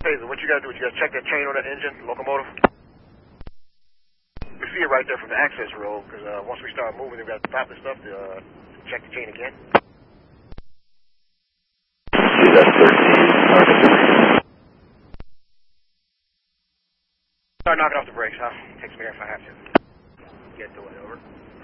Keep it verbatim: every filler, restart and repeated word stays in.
Taser, what you gotta do is you gotta check that chain on that engine, locomotive. We see it right there from the access road, because uh, once we start moving, we've got to stop this stuff to uh, check the chain again. See that thirteen. Start knocking off the brakes, huh? Take some air if I have to. Get to it, over.